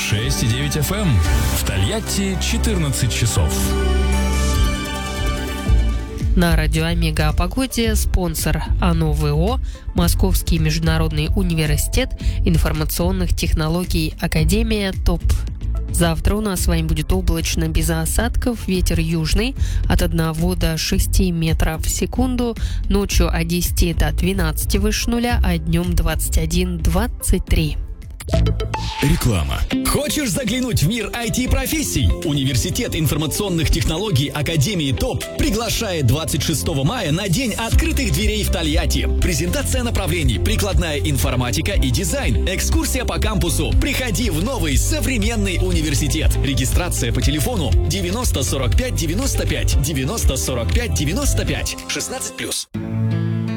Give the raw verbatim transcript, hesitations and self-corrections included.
шесть и девять эф эм. В Тольятти четырнадцать часов. На радио Омега о погоде спонсор АНО ВО, Московский международный университет информационных технологий, Академия ТОП. Завтра у нас с вами будет облачно, без осадков, ветер южный от одного до шести метров в секунду, ночью от десяти до двенадцати выше нуля, а днем двадцать один - двадцать три. Реклама. Хочешь заглянуть в мир ай ти-профессий? Университет информационных технологий Академии ТОП приглашает двадцать шестого мая на День открытых дверей в Тольятти. Презентация направлений: прикладная информатика и дизайн. Экскурсия по кампусу. Приходи в новый современный университет. Регистрация по телефону девяносто сорок пять девяносто пять, девяносто сорок пять девяносто пять, шестнадцать плюс.